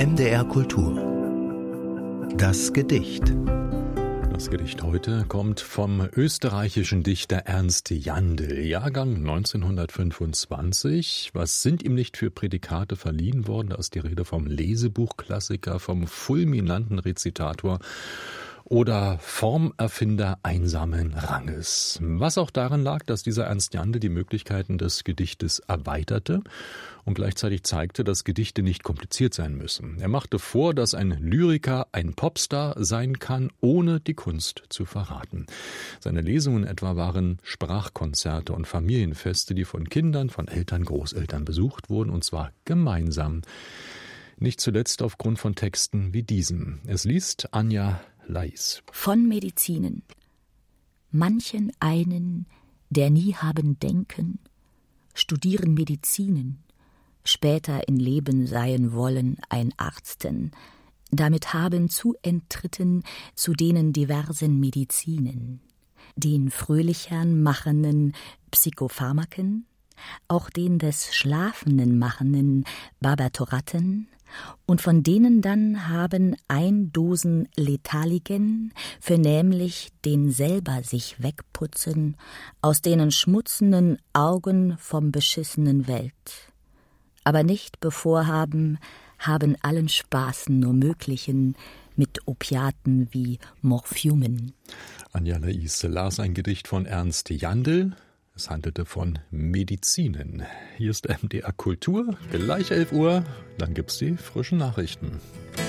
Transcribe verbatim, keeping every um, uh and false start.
M D R Kultur. Das Gedicht. Das Gedicht heute kommt vom österreichischen Dichter Ernst Jandl, Jahrgang neunzehnhundertfünfundzwanzig. Was sind ihm nicht für Prädikate verliehen worden? Da ist die Rede vom Lesebuchklassiker, vom fulminanten Rezitator oder Formerfinder einsamen Ranges. Was auch daran lag, dass dieser Ernst Jandl die Möglichkeiten des Gedichtes erweiterte und gleichzeitig zeigte, dass Gedichte nicht kompliziert sein müssen. Er machte vor, dass ein Lyriker ein Popstar sein kann, ohne die Kunst zu verraten. Seine Lesungen etwa waren Sprachkonzerte und Familienfeste, die von Kindern, von Eltern, Großeltern besucht wurden, und zwar gemeinsam. Nicht zuletzt aufgrund von Texten wie diesem. Es liest Anja Lais. Von Medizinen. Manchen einen, der nie haben denken, studieren Medizinen, später in Leben seien wollen ein Arzten, damit haben zu enttritten zu denen diversen Medizinen, den fröhlichern machenden Psychopharmaken, auch den des Schlafenden machenden Barbituraten, und von denen dann haben ein Dosen Letaligen, für nämlich den selber sich wegputzen, aus denen schmutzenden Augen vom beschissenen Welt. Aber nicht bevorhaben, haben allen Spaßen nur möglichen, mit Opiaten wie Morphiumen. Anja Lais las ein Gedicht von Ernst Jandl. Es handelte von Medizinen. Hier ist M D R Kultur, gleich elf Uhr, dann gibt's die frischen Nachrichten.